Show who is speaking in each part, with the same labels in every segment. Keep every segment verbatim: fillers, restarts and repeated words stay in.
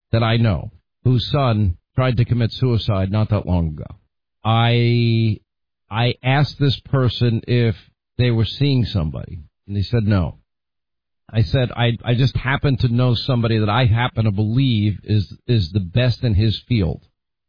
Speaker 1: that I know whose son tried to commit suicide not that long ago. I I asked this person if they were seeing somebody, and they said no. I said, I, I just happen to know somebody that I happen to believe is, is the best in his field.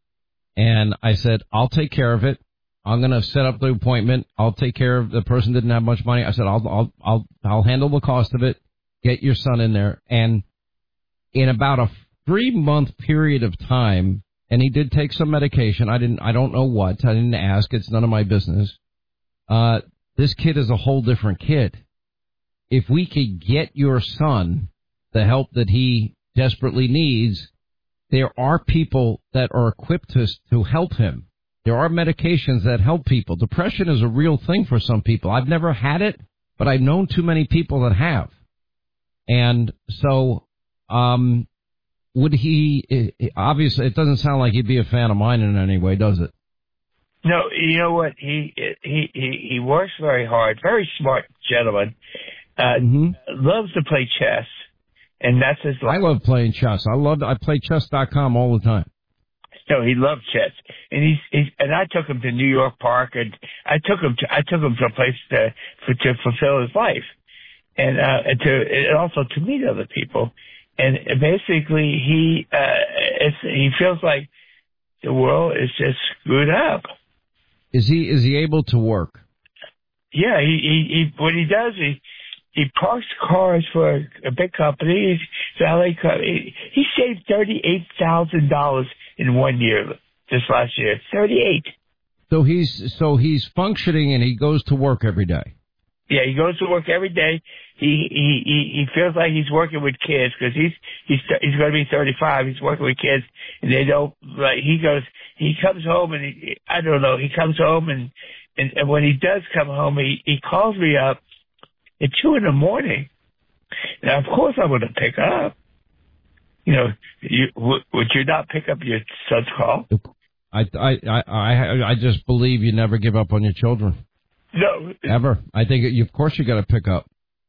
Speaker 1: And I said, I'll take care of it. I'm going to set up the appointment. I'll take care of the person didn't have much money. I said, I'll, I'll, I'll, I'll handle the cost of it. Get your son in there. And in about a three month period of time, and he did take some medication. I didn't, I don't know what. I didn't ask. It's none of my business. Uh, this kid is a whole different kid. If we could get your son the help that he desperately needs, there are people that are equipped to, to help him. There are medications that help people. Depression is a real thing for some people. I've never had it, but I've known too many people that have. And so, um, would he, obviously, it doesn't sound like he'd be a fan of mine in any way, does it?
Speaker 2: No, you know what? He, he, he, he works very hard, very smart gentleman. Uh, mm-hmm. Loves to play chess, and that's his life.
Speaker 1: I love playing chess. I love. I play chess dot com all the time.
Speaker 2: No, he loves chess, and he's, he's and I took him to New York Park, and I took him to I took him to a place to for, to fulfill his life, and uh, and to and also to meet other people, and basically he uh, it's, he feels like the world is just screwed up.
Speaker 1: Is he is he able to work?
Speaker 2: Yeah, he he, he what he does he. He parks cars for a big company. He's L A company. He saved thirty-eight thousand dollars in one year, this last year. thirty-eight.
Speaker 1: So he's so he's functioning and he goes to work every day.
Speaker 2: Yeah, he goes to work every day. He he he, he feels like he's working with kids because he's he's he's going to be thirty-five. He's working with kids, and they don't like. He goes. He comes home and he, I don't know. He comes home and, and and when he does come home, he he calls me up at two in the morning. Now, of course, I'm going to pick up. You know, you, w- would you not pick up your son's call?
Speaker 1: I, I, I, I, I just believe you never give up on your children.
Speaker 2: No.
Speaker 1: Ever. I think, you, of course, you got to pick up.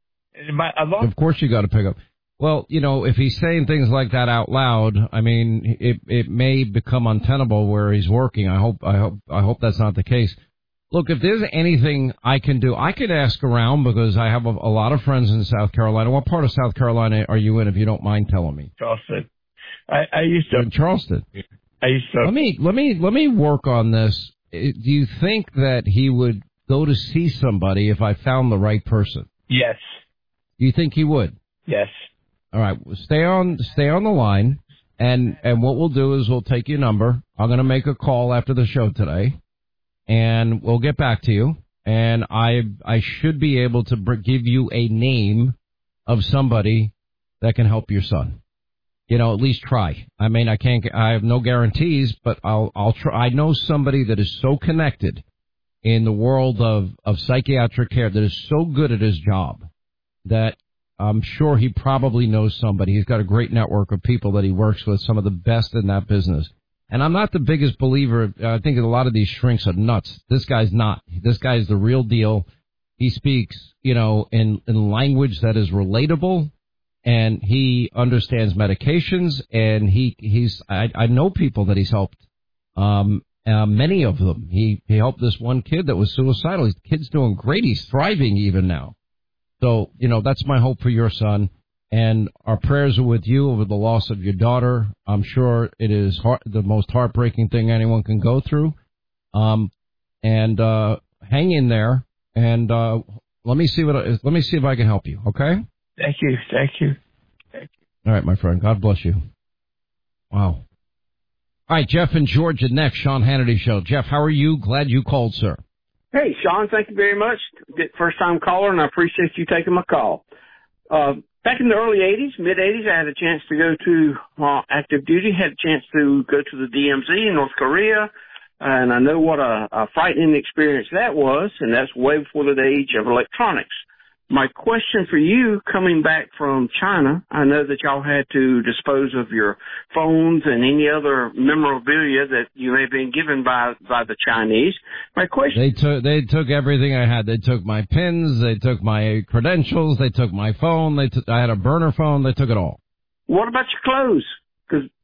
Speaker 2: My, lost-
Speaker 1: of course, you got to pick up. Well, you know, if he's saying things like that out loud, I mean, it, it may become untenable where he's working. I hope, I hope, I hope that's not the case. Look, if there's anything I can do, I could ask around because I have a, a lot of friends in South Carolina. What part of South Carolina are you in, if you don't mind telling me?
Speaker 2: Charleston. I, I used to.
Speaker 1: You're in Charleston.
Speaker 2: I used to.
Speaker 1: Let me let me let me work on this. Do you think that he would go to see somebody if I found the right person?
Speaker 2: Yes.
Speaker 1: Do you think he would?
Speaker 2: Yes.
Speaker 1: All right. Stay on stay on the line, and and what we'll do is we'll take your number. I'm going to make a call after the show today. And we'll get back to you, and I I should be able to br- give you a name of somebody that can help your son. You know, at least try. I mean, I can't. I have no guarantees, but I'll I'll try. I know somebody that is so connected in the world of of psychiatric care that is so good at his job that I'm sure he probably knows somebody. He's got a great network of people that he works with, some of the best in that business. And I'm not the biggest believer. I think a lot of these shrinks are nuts. This guy's not. This guy's the real deal. He speaks, you know, in, in language that is relatable, and he understands medications, and he, he's, I, I know people that he's helped, um, uh, many of them. He, he helped this one kid that was suicidal. His kid's doing great. He's thriving even now. So, you know, that's my hope for your son. And our prayers are with you over the loss of your daughter. I'm sure it is heart, the most heartbreaking thing anyone can go through. Um, and uh, hang in there. And uh, let me see what let me see if I can help you. Okay?
Speaker 2: Thank you. Thank you. Thank you.
Speaker 1: All right, my friend. God bless you. Wow. All right, Jeff in Georgia next. Sean Hannity Show. Jeff, how are you? Glad you called, sir.
Speaker 3: Hey, Sean. Thank you very much. First time caller, and I appreciate you taking my call. Uh, Back in the early eighties, mid-eighties, I had a chance to go to uh, active duty, had a chance to go to the D M Z in North Korea, and I know what a, a frightening experience that was, and that's way before the age of electronics. My question for you, coming back from China, I know that y'all had to dispose of your phones and any other memorabilia that you may have been given by by the Chinese. My question...
Speaker 1: They took they took everything I had. They took my pins. They took my credentials. They took my phone. They took, I had a burner phone. They took it all.
Speaker 3: What about your clothes? Because